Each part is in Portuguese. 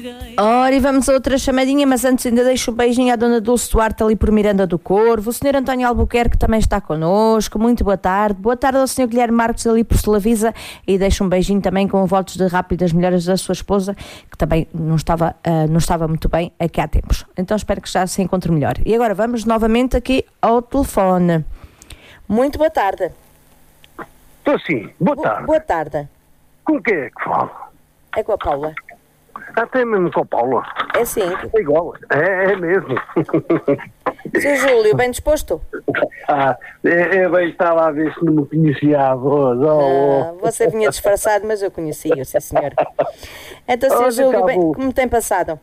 Ora, e vamos a outra chamadinha, mas antes ainda deixo um beijinho à Dona Dulce Duarte ali por Miranda do Corvo, o Sr. António Albuquerque também está connosco, muito boa tarde ao Sr. Guilherme Marques ali por Solavisa, e deixo um beijinho também com votos de rápidas melhoras da sua esposa, que também não estava muito bem aqui há tempos, então espero que já se encontre melhor. E agora vamos novamente aqui ao telefone. Muito boa tarde. Estou sim, boa tarde. Boa tarde. Com quem é que falo? É com a Paula. Até mesmo com a Paula. É sim. É igual, é mesmo. Sr. Júlio, bem disposto? Eu bem estava a ver se não me conhecia a voz. Você vinha disfarçado, mas eu conhecia, sim senhor. Então, Sr. Júlio, como tem passado?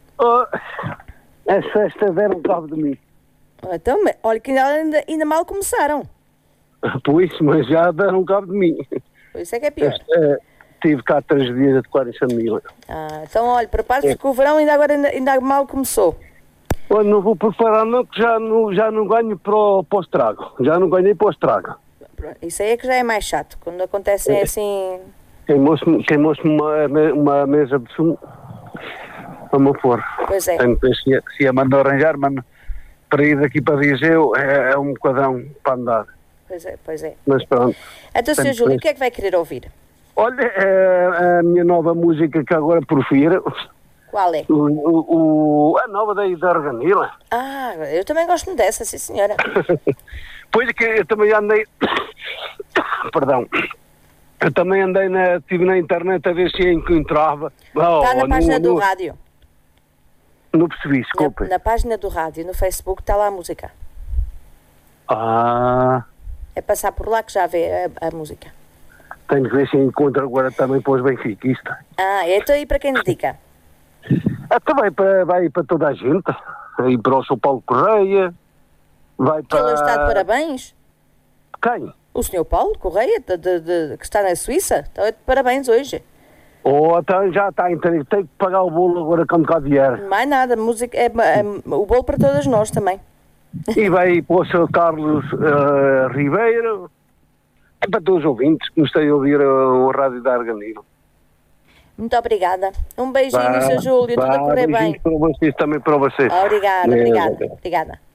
As festas deram cabo de mim. Então, olha que ainda mal começaram. Pois, mas já deram cabo de mim. Isso é que é pior. Tive cá 3 dias de 40 mil. Então, olha, prepare-se que o verão ainda mal começou. Olha, não vou preparar não, que já não ganho para o estrago. Já não ganhei para o estrago. Isso aí é que já é mais chato, quando acontece assim... Queimou-se uma mesa de sumo. Vamos pôr. Pois é. Tenho que ver se a mando arranjar, mas para ir daqui para Viseu é um bocadão para andar. Pois é. Mas pronto. Então, Sr. Júlio, o que é que vai querer ouvir? Olha, a minha nova música que agora prefiro. Qual é? A nova da Arganila. Eu também gosto dessa, sim senhora. Pois é que eu também andei... Perdão. Eu também estive na internet a ver se encontrava. Está na página do rádio. Não percebi, desculpe. Na página do rádio, no Facebook, está lá a música. É passar por lá que já vê a música. Tenho que ver se encontro agora também para os benfiquistas. Então aí para quem dedica? Também vai para toda a gente. Aí para o São Paulo Correia. Vai para... Ele está de parabéns? Quem? O Sr. Paulo Correia, que está na Suíça. Está de parabéns hoje. Então já está, então tenho que pagar o bolo agora quando cá vier. Mais nada, música é o bolo para todas nós também. E vai para o Sr. Carlos Ribeiro. É para todos os ouvintes que gostei de ouvir o rádio da Arganil. Muito obrigada. Um beijinho, Sr. Júlio, tudo a correr bem. Para vocês, também para vocês. Obrigada.